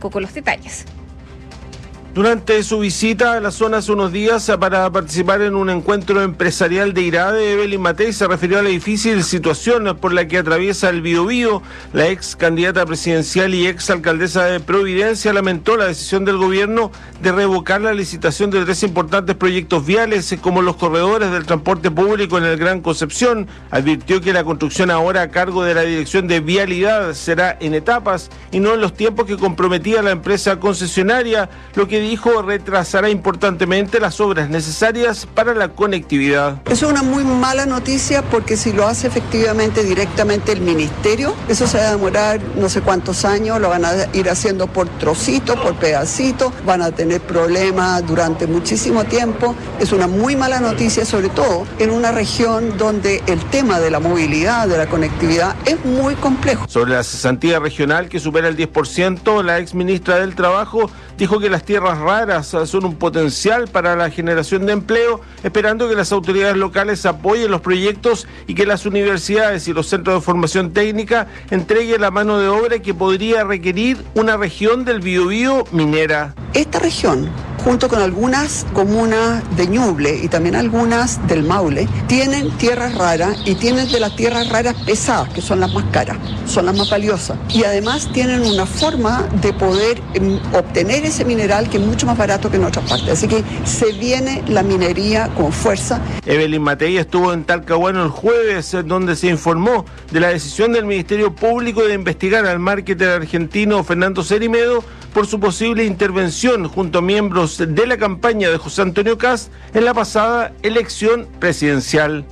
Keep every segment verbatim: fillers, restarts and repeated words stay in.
Blanco con los detalles. Durante su visita a la zona hace unos días para participar en un encuentro empresarial de IRADE, Evelyn Matei se refirió a la difícil situación por la que atraviesa el Biobío. La ex candidata presidencial y ex alcaldesa de Providencia lamentó la decisión del gobierno de revocar la licitación de tres importantes proyectos viales como los corredores del transporte público en el Gran Concepción. Advirtió que la construcción ahora a cargo de la Dirección de Vialidad será en etapas y no en los tiempos que comprometía la empresa concesionaria, lo que dijo retrasará importantemente las obras necesarias para la conectividad. Es una muy mala noticia porque si lo hace efectivamente directamente el ministerio, eso se va a demorar no sé cuántos años, lo van a ir haciendo por trocitos, por pedacitos, van a tener problemas durante muchísimo tiempo. Es una muy mala noticia, sobre todo en una región donde el tema de la movilidad, de la conectividad, es muy complejo. Sobre la cesantía regional que supera el diez por ciento, la ex ministra del Trabajo dijo que las tierras raras son un potencial para la generación de empleo, esperando que las autoridades locales apoyen los proyectos y que las universidades y los centros de formación técnica entreguen la mano de obra que podría requerir una región del Biobío minera. Esta región, junto con algunas comunas de Ñuble y también algunas del Maule, tienen tierras raras y tienen de las tierras raras pesadas, que son las más caras, son las más valiosas. Y además tienen una forma de poder eh, obtener ese mineral que es mucho más barato que en otras partes. Así que se viene la minería con fuerza. Evelyn Matei estuvo en Talcahuano el jueves, donde se informó de la decisión del Ministerio Público de investigar al marketer argentino Fernando Cerimedo por su posible intervención junto a miembros de la campaña de José Antonio Kast en la pasada elección presidencial.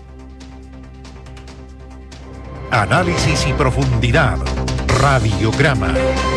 Análisis y profundidad. Radiograma.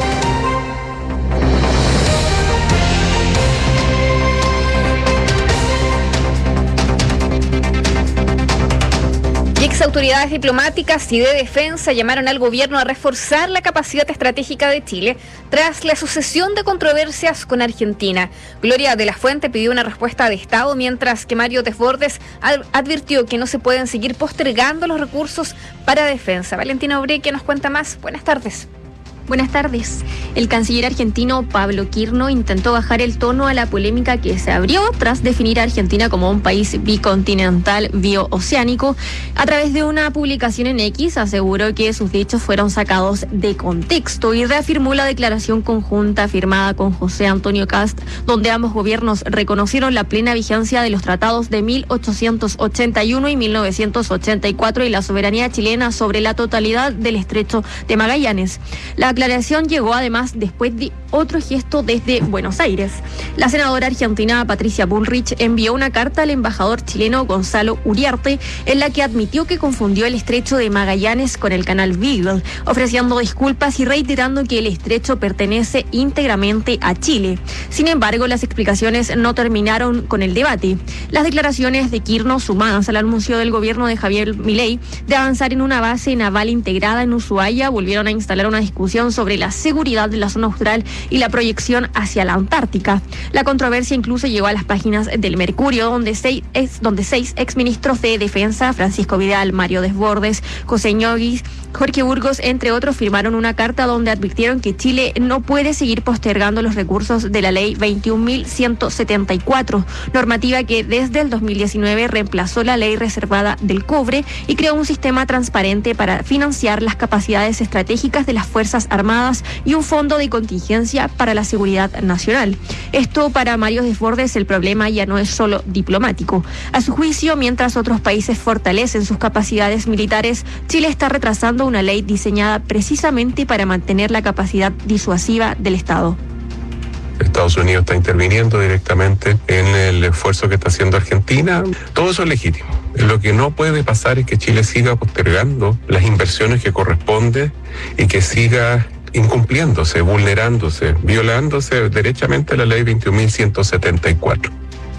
Autoridades diplomáticas y de defensa llamaron al gobierno a reforzar la capacidad estratégica de Chile tras la sucesión de controversias con Argentina. Gloria de la Fuente pidió una respuesta de Estado, mientras que Mario Desbordes advirtió que no se pueden seguir postergando los recursos para defensa. Valentina Obreque nos cuenta más. Buenas tardes. Buenas tardes. El canciller argentino Pablo Quirno intentó bajar el tono a la polémica que se abrió tras definir a Argentina como un país bicontinental biooceánico. A través de una publicación en X aseguró que sus dichos fueron sacados de contexto y reafirmó la declaración conjunta firmada con José Antonio Kast, donde ambos gobiernos reconocieron la plena vigencia de los tratados de mil ochocientos ochenta y uno y mil novecientos ochenta y cuatro y la soberanía chilena sobre la totalidad del Estrecho de Magallanes. La declaración llegó además después de otro gesto desde Buenos Aires. La senadora argentina Patricia Bullrich envió una carta al embajador chileno Gonzalo Uriarte en la que admitió que confundió el estrecho de Magallanes con el canal Beagle, ofreciendo disculpas y reiterando que el estrecho pertenece íntegramente a Chile. Sin embargo, las explicaciones no terminaron con el debate. Las declaraciones de Quirno, sumadas al anuncio del gobierno de Javier Milei de avanzar en una base naval integrada en Ushuaia, volvieron a instalar una discusión sobre la seguridad de la zona austral y la proyección hacia la Antártica. La controversia incluso llegó a las páginas del Mercurio, donde seis, ex, donde seis exministros de Defensa, Francisco Vidal, Mario Desbordes, José Ñoguis, Jorge Burgos, entre otros, firmaron una carta donde advirtieron que Chile no puede seguir postergando los recursos de la ley veintiún mil ciento setenta y cuatro, normativa que desde el dos mil diecinueve reemplazó la ley reservada del cobre y creó un sistema transparente para financiar las capacidades estratégicas de las Fuerzas Armadas y un fondo de contingencia para la seguridad nacional. Esto, para Mario Desbordes, el problema ya no es solo diplomático. A su juicio, mientras otros países fortalecen sus capacidades militares, Chile está retrasando una ley diseñada precisamente para mantener la capacidad disuasiva del Estado. Estados Unidos está interviniendo directamente en el esfuerzo que está haciendo Argentina. Todo eso es legítimo. Lo que no puede pasar es que Chile siga postergando las inversiones que corresponde y que siga incumpliéndose, vulnerándose, violándose derechamente la ley veintiún mil ciento setenta y cuatro.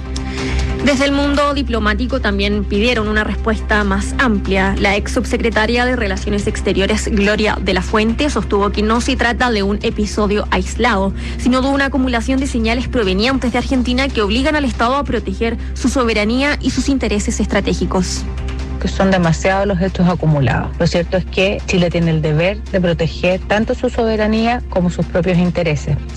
Desde el mundo diplomático también pidieron una respuesta más amplia. La ex subsecretaria de Relaciones Exteriores, Gloria de la Fuente, sostuvo que no se trata de un episodio aislado, sino de una acumulación de señales provenientes de Argentina que obligan al Estado a proteger su soberanía y sus intereses estratégicos. Que son demasiados los hechos acumulados. Lo cierto es que Chile tiene el deber de proteger tanto su soberanía como sus propios intereses.